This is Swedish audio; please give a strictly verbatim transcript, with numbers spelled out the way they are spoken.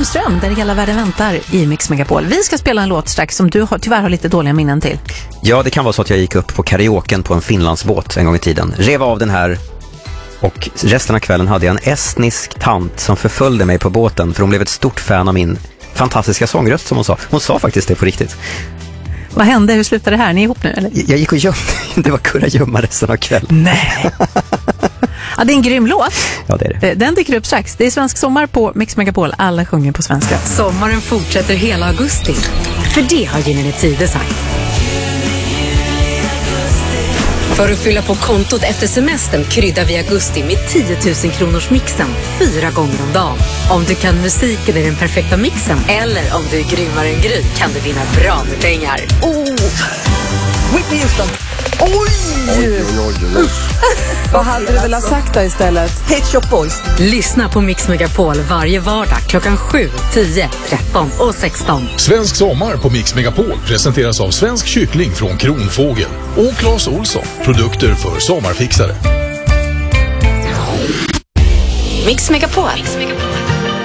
Ström, där hela världen väntar i Mix Megapol. Vi ska spela en låt strax som du har, tyvärr har lite dåliga minnen till. Ja, det kan vara så att jag gick upp på karaoken på en Finlandsbåt en gång i tiden. Rev av den här och resten av kvällen hade jag en estnisk tant som förföljde mig på båten för hon blev ett stort fan av min fantastiska sångröst som hon sa. Hon sa faktiskt det på riktigt. Vad hände? Hur slutade det här? Ni är ihop nu, eller? Jag gick och gömde. Det var kurragömma resten av kvällen. Nej! Ja, det är en grym låt. Ja, det är det. Den dyker upp strax. Det är Svensk sommar på Mix Megapol. Alla sjunger på svenska. Sommaren fortsätter hela augusti. För det har Gyllene Tider sagt. För att fylla på kontot efter semestern kryddar vi augusti med tio tusen kronors mixen fyra gånger om dagen. Om du kan musiken i den perfekta mixen eller om du är grymmare än Gry kan du vinna bra med pengar. Oh! Whitney Houston. Oj! Oj, oj, oj. Vad hade du velat sagt då istället? Pet Shop Boys. Lyssna på Mix Megapol varje vardag klockan sju, tio, tretton och sexton. Svensk sommar på Mix Megapol presenteras av Svensk kyckling från Kronfågel och Claes Olsson, produkter för sommarfixare. Mix Megapol. Mix Megapol.